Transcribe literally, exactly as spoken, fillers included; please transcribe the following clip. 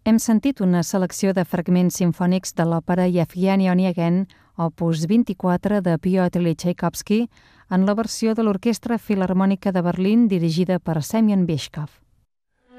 Hem sentit una selecció de fragments simfònics de l'òpera Yevgeny Onegin, opus vint-i-quatre de Piotr Txaikovski, en la versió de l'Orquestra Filharmònica de Berlín dirigida per Semyon Bizhkov.